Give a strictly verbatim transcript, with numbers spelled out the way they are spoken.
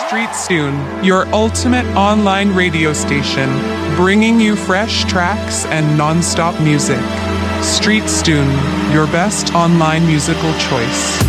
StreetTune, your ultimate online radio station, bringing you fresh tracks and non-stop music. StreetTune, your best online musical choice.